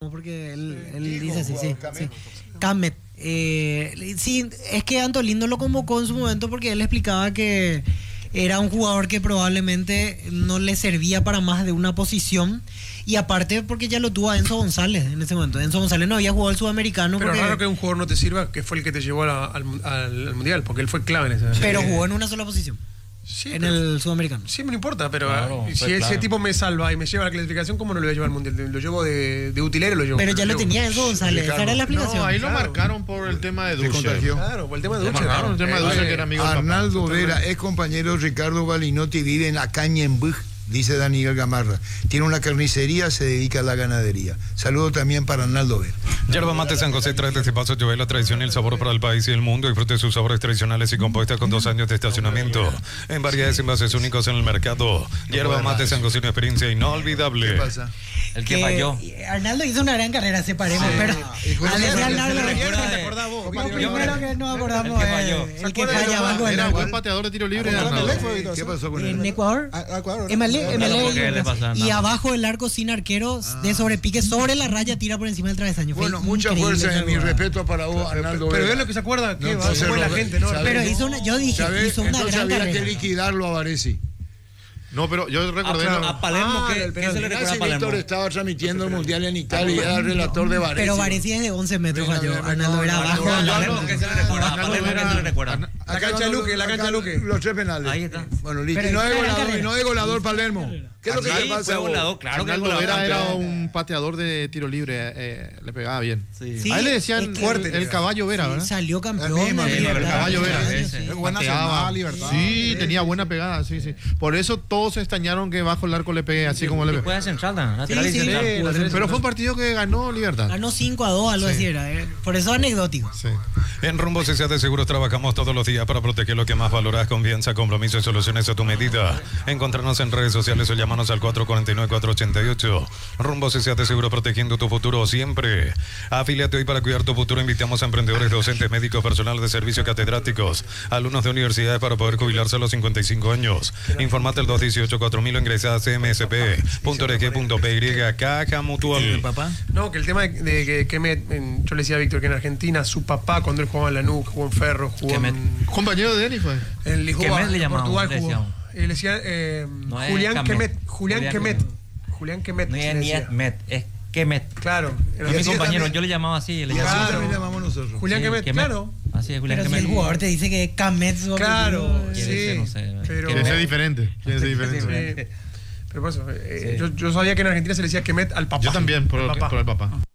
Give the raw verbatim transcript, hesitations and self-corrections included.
porque él, él dice así, sí, sí. Kmet. Eh, sí, es que Antolindo lo convocó en su momento porque él explicaba que era un jugador que probablemente no le servía para más de una posición. Y aparte porque ya lo tuvo a Enzo González en ese momento. Enzo González no había jugado el sudamericano. Pero porque... raro que un jugador no te sirva, que fue el que te llevó a la, al, al, al Mundial, porque él fue clave en ese. Pero jugó en una sola posición. Sí, en pero, el sudamericano. Sí, me importa, pero claro, si ese claro. tipo me salva y me lleva a la clasificación, ¿cómo no lo voy a llevar al Mundial? Lo llevo de, de utilero, lo llevo. Pero ya lo, lo tenía Enzo González, esa era la explicación. No, ahí claro. lo marcaron por el tema de Duce. Claro, por el tema de Duce. Claro, el tema de Duce, que era amigo Arnaldo Vera, es compañero de Ricardo Balinotti, vive en Acañenbuj, dice Daniel Gamarra. Tiene una carnicería, se dedica a la ganadería. Saludo también para Arnaldo Vera. Yerba Mate San José trae este paso lleva la tradición y el sabor para el país y el mundo. Disfrute de sus sabores tradicionales y compuestas con dos años de estacionamiento en variedades y envases únicos en el mercado. Yerba Mate San José, una experiencia inolvidable. ¿Qué pasa? El que, que falló. Arnaldo hizo una gran carrera, separemos, sí. pero a ver, Arnaldo, lo primero que nos acordamos es el que falla abajo. Era buen pateador de tiro libre. ¿Qué pasó con él? En Ecuador. M L E y abajo el arco sin arquero de sobrepique sobre la raya, tira por encima del travesaño. Bueno, mucha fuerza y mi respeto para vos, Arnaldo. Pero es lo que se acuerda, que va, no, la gente, ¿no? Pero hizo una, yo dije, hizo una gran había carrera. que liquidarlo a Varesi. No, pero yo recordé... A, a Palermo, ah, ¿qué, ¿qué se le recuerda a Palermo? Víctor estaba transmitiendo el Mundial en Italia y era relator de Varesi. Pero Varesi es de once metros falló. Arnaldo era abajo. ¿Qué se le recuerda? A Palermo, ¿qué se le recuerda? La cancha de Luque, la cancha de Luque. Los tres penales. Ahí está. Bueno, listo. Y no es goleador, no es goleador Palermo. ¿Qué es lo que te pasa? Fue volador, claro que Arnaldo Vera era un pateador de tiro libre, eh, le pegaba bien. Sí. A él le decían es fuerte, el, el caballo Vera, ¿verdad? Salió campeón. Sí, el caballo Vera. Es buena semana, libertad. Sí, tenía buena pegada, sí, sí. Por eso todos se extrañaron que bajo el arco le pegue así como le pegue. Puede central, lateral y central. Pero fue un partido que ganó Libertad. Ganó cinco a dos, algo así era. Por eso anecdótico. Sí. En Rumbo C C de Seguros trabajamos todos los días para proteger lo que más valoras: confianza, compromiso y soluciones a tu medida. Encontrarnos en redes sociales o llamarnos al cuatro cuatro nueve, cuatro ocho ocho. Rumbo C C de Seguros, protegiendo tu futuro siempre. Afíliate hoy para cuidar tu futuro. Invitamos a emprendedores, docentes, médicos, personal de servicio, catedráticos, alumnos de universidades para poder jubilarse a los cincuenta y cinco años. Informate al dos uno ocho cuatro mil o ingresa a c m s p punto org punto p y. Caja Mutual. ¿El papá? No, que el tema de, de que, que me, en, yo le decía a Víctor que en Argentina su papá cuando él jugaba en Lanús, jugó en Ferro, jugó en... Compañero de Denis fue. En, jugó le en Portugal jugó. Y le decía eh, no Julián Kemet. Julián Kemet. Julián Kemet. No es ni Met, es Kemet. Claro. Es mi compañero, también, yo le llamaba así. Le llamaba. Claro. También llamamos nosotros. Julián sí, Kemet, Kemet, claro. Así es, Julián pero Kemet. Si el jugador te dice que es Kemet. Claro, sí. Ser, no sé, pero... Quiere ser diferente. Quiere ser diferente. Sí. Pero por eso, eh, sí. yo, yo sabía que en Argentina se le decía Kemet al papá. Yo también, por, el, papá. por el papá.